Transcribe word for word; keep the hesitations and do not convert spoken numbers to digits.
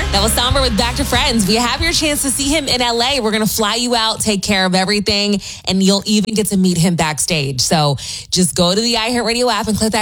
That was Somber with Back to Friends. We have your chance to see him in L A. We're going to fly you out, take care of everything, and you'll even get to meet him backstage. So just go to the iHeartRadio app and click that